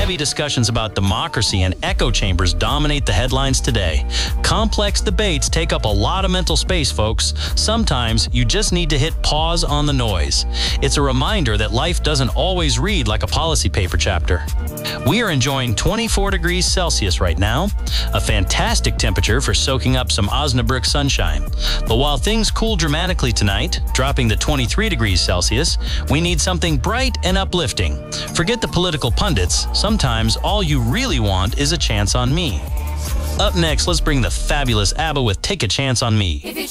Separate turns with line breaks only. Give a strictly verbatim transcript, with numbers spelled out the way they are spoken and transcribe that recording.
Heavy discussions about democracy and echo chambers dominate the headlines today. Complex debates take up a lot of mental space, folks. Sometimes you just need to hit pause on the noise. It's a reminder that life doesn't always read like a policy paper chapter. We are enjoying twenty-four degrees Celsius right now, a fantastic temperature for soaking up some Osnabrück sunshine. But while things cool dramatically tonight, dropping to twenty-three degrees Celsius, we need something bright and uplifting. Forget the political pundits. Sometimes all you really want is a chance on me. Up next, let's bring the fabulous ABBA with Take a Chance on Me.